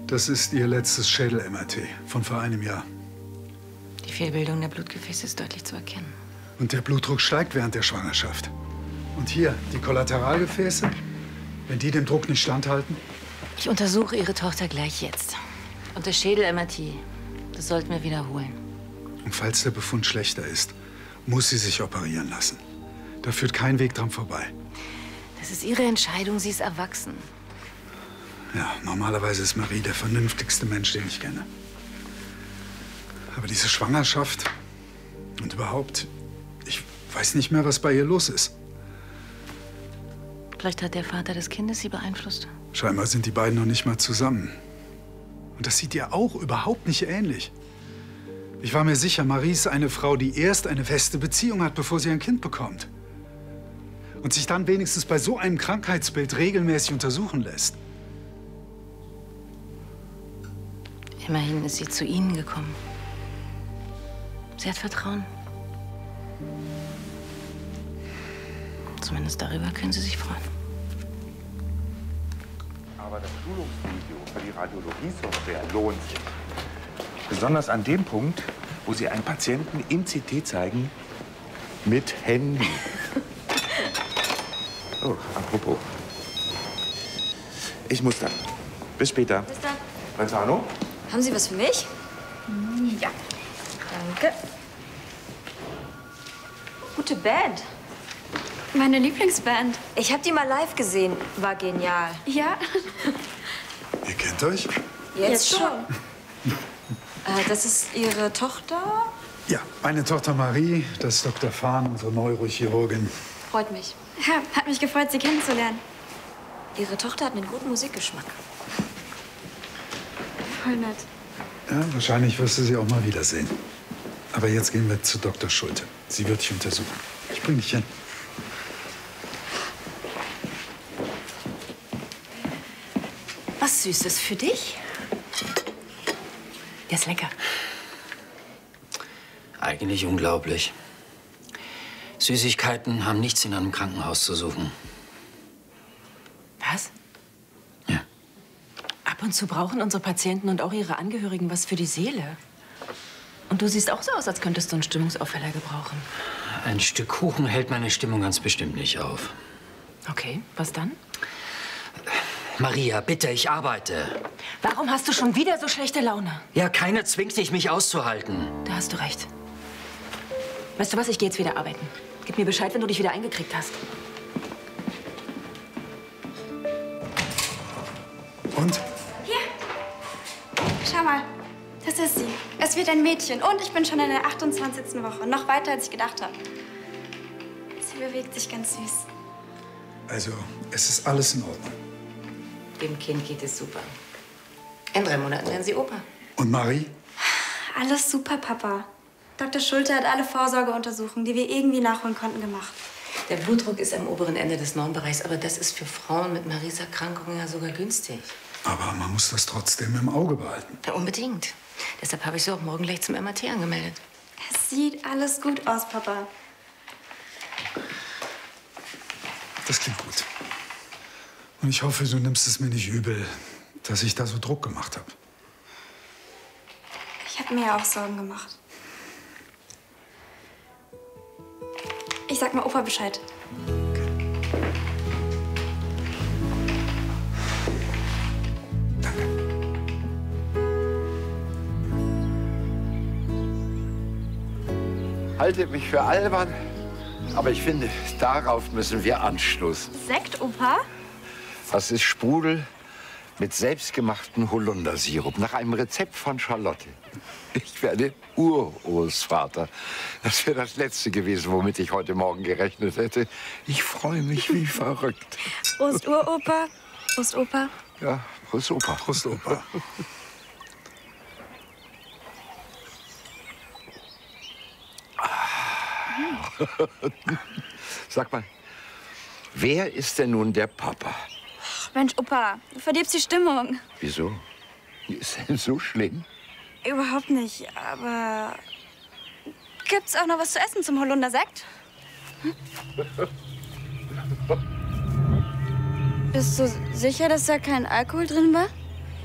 Das ist Ihr letztes Schädel-MRT von vor einem Jahr. Die Fehlbildung der Blutgefäße ist deutlich zu erkennen. Und der Blutdruck steigt während der Schwangerschaft. Und hier, die Kollateralgefäße, wenn die dem Druck nicht standhalten? Ich untersuche Ihre Tochter gleich jetzt. Und das Schädel-MRT, das sollten wir wiederholen. Und falls der Befund schlechter ist, muss sie sich operieren lassen. Da führt kein Weg dran vorbei. Das ist Ihre Entscheidung, sie ist erwachsen. Ja, normalerweise ist Marie der vernünftigste Mensch, den ich kenne. Aber diese Schwangerschaft und überhaupt, ich weiß nicht mehr, was bei ihr los ist. Vielleicht hat der Vater des Kindes sie beeinflusst. Scheinbar sind die beiden noch nicht mal zusammen. Und das sieht ihr auch überhaupt nicht ähnlich. Ich war mir sicher, Marie ist eine Frau, die erst eine feste Beziehung hat, bevor sie ein Kind bekommt. Und sich dann wenigstens bei so einem Krankheitsbild regelmäßig untersuchen lässt. Immerhin ist sie zu Ihnen gekommen. Sie hat Vertrauen. Zumindest darüber können Sie sich freuen. Aber das Schulungsvideo für die Radiologie-Software lohnt sich. Besonders an dem Punkt, wo Sie einen Patienten im CT zeigen mit Handy. Oh, apropos. Ich muss dann. Bis später. Bis dann. Renzano? Haben Sie was für mich? Ja. Danke. Gute Band. Meine Lieblingsband. Ich habe die mal live gesehen. War genial. Ja? Ihr kennt euch? Jetzt schon. Das ist Ihre Tochter? Ja, meine Tochter Marie, das ist Dr. Fahn, unsere Neurochirurgin. Freut mich. Ja, hat mich gefreut, Sie kennenzulernen. Ihre Tochter hat einen guten Musikgeschmack. Voll nett. Ja, wahrscheinlich wirst du sie auch mal wiedersehen. Aber jetzt gehen wir zu Dr. Schulte. Sie wird dich untersuchen. Ich bring dich hin. Was Süßes für dich? Der ist lecker. Eigentlich unglaublich. Süßigkeiten haben nichts in einem Krankenhaus zu suchen. Was? Ja. Ab und zu brauchen unsere Patienten und auch ihre Angehörigen was für die Seele. Und du siehst auch so aus, als könntest du einen Stimmungsaufheller gebrauchen. Ein Stück Kuchen hält meine Stimmung ganz bestimmt nicht auf. Okay, was dann? Maria, bitte, ich arbeite. Warum hast du schon wieder so schlechte Laune? Ja, keiner zwingt dich, mich auszuhalten. Da hast du recht. Weißt du was, ich gehe jetzt wieder arbeiten. Gib mir Bescheid, wenn du dich wieder eingekriegt hast. Und? Hier. Schau mal. Das ist sie. Es wird ein Mädchen. Und ich bin schon in der 28. Woche. Noch weiter, als ich gedacht habe. Sie bewegt sich ganz süß. Also, es ist alles in Ordnung. Dem Kind geht es super. In 3 Monaten werden sie Opa. Und Marie? Alles super, Papa. Dr. Schulte hat alle Vorsorgeuntersuchungen, die wir irgendwie nachholen konnten, gemacht. Der Blutdruck ist am oberen Ende des Normbereichs, aber das ist für Frauen mit Maries Erkrankung ja sogar günstig. Aber man muss das trotzdem im Auge behalten. Ja, unbedingt. Deshalb habe ich sie auch morgen gleich zum MRT angemeldet. Es sieht alles gut aus, Papa. Das klingt gut. Und ich hoffe, du nimmst es mir nicht übel, dass ich da so Druck gemacht habe. Ich habe mir ja auch Sorgen gemacht. Ich sag mal Opa Bescheid. Haltet mich für albern, aber ich finde, darauf müssen wir anstoßen. Sekt, Opa? Das ist Sprudel mit selbstgemachtem Holundersirup nach einem Rezept von Charlotte. Ich werde Urgroßvater. Das wäre das Letzte gewesen, womit ich heute Morgen gerechnet hätte. Ich freue mich wie verrückt. Prost, Uropa. Prost, Opa. Ja, Prost, Opa. Prost, Opa. Sag mal, wer ist denn nun der Papa? Mensch, Opa, du verdirbst die Stimmung. Wieso? Ist denn so schlimm? Überhaupt nicht, aber... Gibt's auch noch was zu essen zum Holundersekt? Hm? Bist du sicher, dass da kein Alkohol drin war?